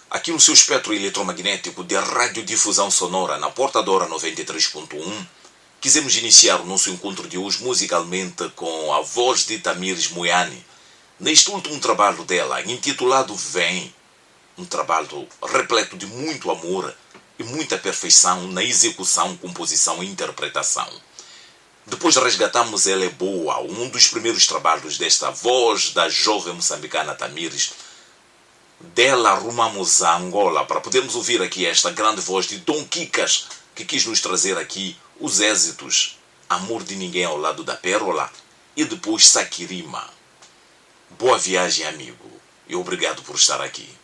aqui no seu espectro eletromagnético de radiodifusão sonora na Portadora 93.1, quisemos iniciar o nosso encontro de hoje musicalmente com a voz de Tamires Moiane, neste último trabalho dela, intitulado Vem, um trabalho repleto de muito amor e muita perfeição na execução, composição e interpretação. Depois resgatamos Ela é Boa, um dos primeiros trabalhos desta voz da jovem moçambicana Tamires. Dela arrumamos a Angola para podermos ouvir aqui esta grande voz de Dom Kikas, que quis nos trazer aqui os êxitos Amor de Ninguém ao Lado da Pérola e depois Sakirima. Boa viagem, amigo, e obrigado por estar aqui.